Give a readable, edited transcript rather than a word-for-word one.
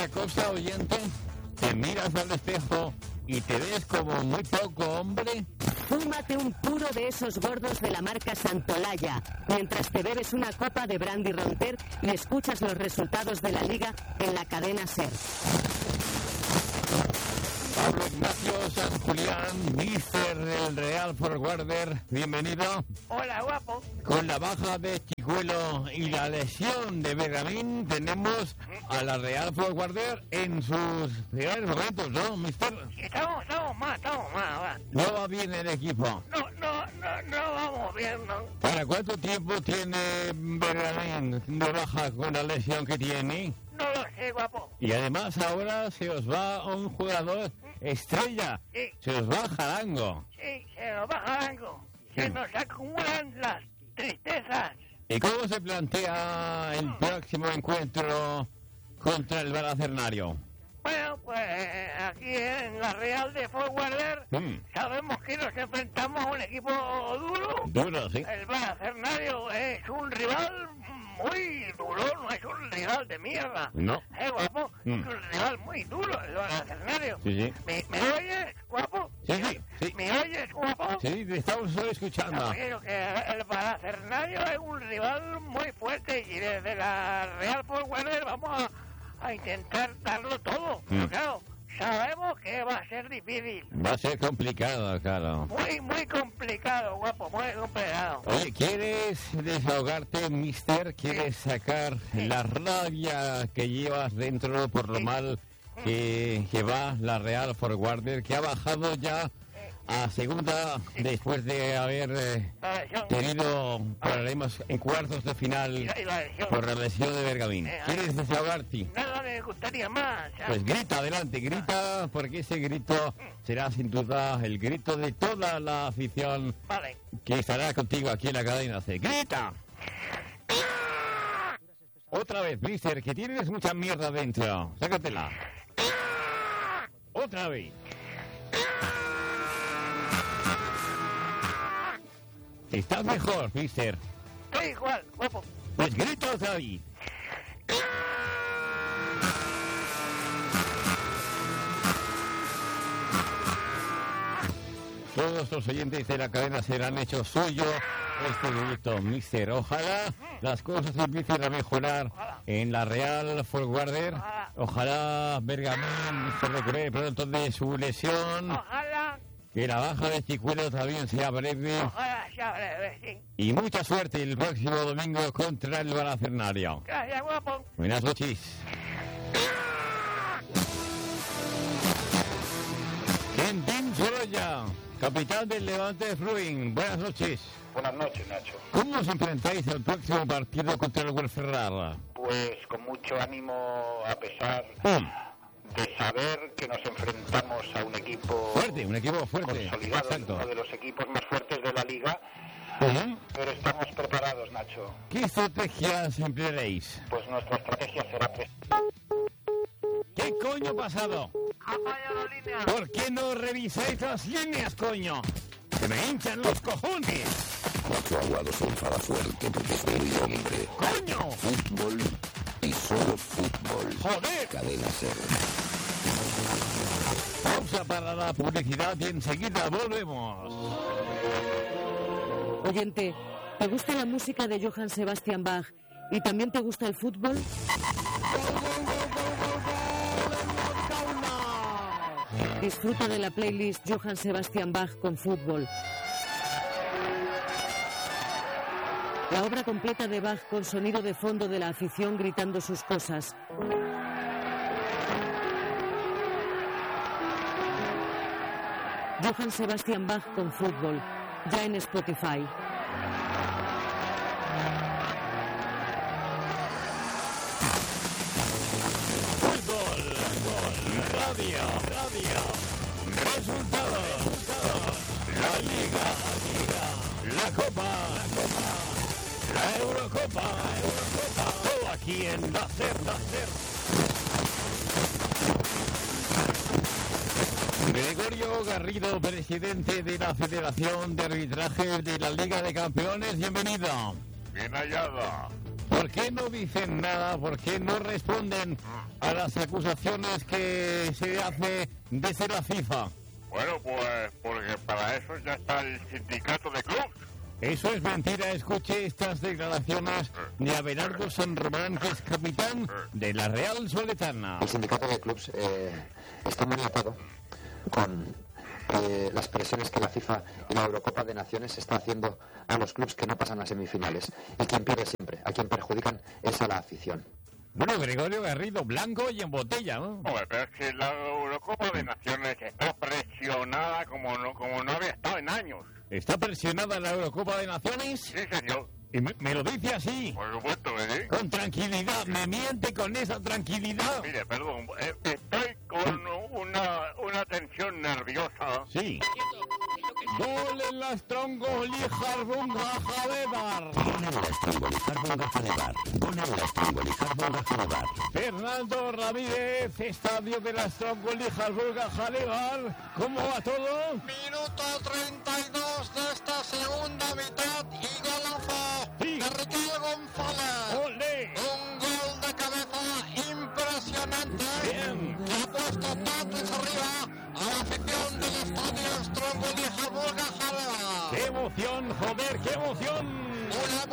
otra cosa, oyente? ¿Te miras al espejo y te ves como muy poco hombre? Fúmate un puro de esos gordos de la marca Santolaya, mientras te bebes una copa de brandy Ronter y escuchas los resultados de la Liga en la cadena SER. Pablo Ignacio San Julián, míster del Real Forwarder, bienvenido. Hola, guapo. Con la baja de Chicuelo y la lesión de Bergamín, tenemos a la Real Forwarder en sus peores momentos, ¿no, mister? Estamos mal. No va bien el equipo. No vamos bien, ¿no? ¿Para cuánto tiempo tiene Bergamín de baja con la lesión que tiene? No lo sé, guapo. Y además ahora se os va un jugador estrella. Sí. Se os va Jarango. Sí, se nos baja algo. Se nos acumulan las tristezas. ¿Y cómo se plantea el próximo encuentro contra el Balacernario? Bueno, pues aquí en la Real de Forwarder sabemos que nos enfrentamos a un equipo duro. Duro, sí. El Balacernario es un rival muy duro, no es un rival de mierda. No. Guapo, es un rival muy duro el Balacernario. Sí. ¿Me oyes, guapo? Sí. ¿Me oyes, guapo? Sí, te estamos solo escuchando. Creo que el Balacernario es un rival muy fuerte y desde la Real Forwarder vamos a intentar darlo todo. Pero claro, sabemos que va a ser difícil. Va a ser complicado, claro. Muy complicado, guapo, muy complicado. Oye, ¿quieres desahogarte, mister? ¿Quieres sacar la rabia que llevas dentro por lo mal que va la Real Forwarder, que ha bajado ya a segunda después de haber tenido problemas en cuartos de final por la lesión de Bergamín? ¿Quieres desahogarte? Nada me gustaría más. Pues grita, adelante, grita, porque ese grito será sin duda el grito de toda la afición que estará contigo aquí en la cadena C. ¡Grita! Otra vez, mister, que tienes mucha mierda dentro. Sácatela. Otra vez. Estás mejor, mister. Estoy igual, guapo. Pues grita otra vez. Todos los oyentes de la cadena serán hechos suyo este grito, mister. Ojalá las cosas empiecen a mejorar en la Real Forwarder. Ojalá Bergamín se recupere pronto de su lesión. Ojalá. Que la baja de Chicuelo también sea breve. Ojalá sea breve, sí. Y mucha suerte el próximo domingo contra el Balacernario. Gracias, guapo. Buenas noches. Quentin Sorolla, capitán del Levante Fluin. Buenas noches. Buenas noches, Nacho. ¿Cómo os enfrentáis al próximo partido contra el Huelferrara? Pues con mucho ánimo, a pesar de saber que nos enfrentamos a un equipo fuerte, consolidado, exacto. Uno de los equipos más fuertes de la liga, pero estamos preparados, Nacho. ¿Qué estrategias emplearéis? Pues nuestra estrategia será ¿Qué coño ha pasado? Ha fallado la línea. ¿Por qué no revisáis las líneas, coño? ¡Que me hinchan los cojones! Nacho Aguado se enfada fuerte porque es muy hombre. ¡Coño! Fútbol y solo fútbol. ¡Joder! Cadena SER. Pausa para la publicidad y enseguida volvemos. Oyente, ¿te gusta la música de Johann Sebastian Bach y también te gusta el fútbol? Disfruta de la playlist Johann Sebastian Bach con fútbol. La obra completa de Bach con sonido de fondo de la afición gritando sus cosas. Johann Sebastian Bach con fútbol, ya en Spotify. Fútbol, radio, resultados, la Liga, la Copa, la Eurocopa, todo aquí en la SER. Gregorio Garrido, presidente de la Federación de Arbitraje de la Liga de Campeones, bienvenido. Bien hallada. ¿Por qué no dicen nada? ¿Por qué no responden a las acusaciones que se hace desde la FIFA? Bueno, pues porque para eso ya está el sindicato de clubes. Eso es mentira. Escuche estas declaraciones de Abelardo San Román, que es capitán de la Real Soletana. El sindicato de clubes está muy atado con las presiones que la FIFA y la Eurocopa de Naciones está haciendo a los clubes que no pasan a semifinales. Y quien pierde siempre, a quien perjudican, es a la afición. Bueno, Gregorio Garrido, blanco y en botella, ¿no? Hombre, pero es que la Eurocopa de Naciones está presionada como no había estado en años. ¿Está presionada la Eurocopa de Naciones? Sí, señor. Y me lo dice así. Por supuesto que sí. Con tranquilidad, me miente con esa tranquilidad. Mire, perdón, estoy con una tensión nerviosa. Sí. Gol en las Trongolijar Bunga Javebar. Gol en las Trongolijar Bunga Javebar. Gol en las Trongolijar Bunga Javebar. Fernando Ramírez, estadio de las Trongolijar Bunga Javebar. ¿Cómo va todo? Minuto 32 de esta segunda mitad y golazo Sí. de Ricardo González. ¡Ole! Un gol de cabeza impresionante. Bien. Que ha puesto patas arriba a la afición del estadio Strongoli Jaburga Jaleva. ¡Qué emoción, joder, qué emoción! Una